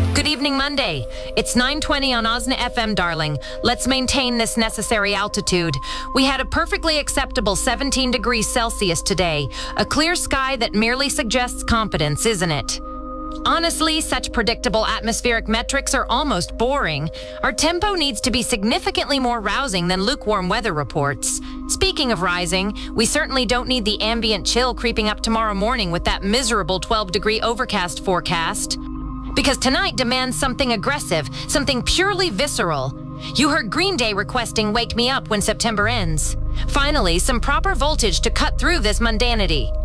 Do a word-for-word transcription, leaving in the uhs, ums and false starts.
Good evening, Monday. It's nine twenty on Osna F M, darling. Let's maintain this necessary altitude. We had a perfectly acceptable seventeen degrees Celsius today. A clear sky that merely suggests confidence, isn't it? Honestly, such predictable atmospheric metrics are almost boring. Our tempo needs to be significantly more rousing than lukewarm weather reports. Speaking of rising, we certainly don't need the ambient chill creeping up tomorrow morning with that miserable twelve degree overcast forecast. Because tonight demands something aggressive, something purely visceral. You heard Green Day requesting Wake Me Up when September ends. Finally, some proper voltage to cut through this mundanity.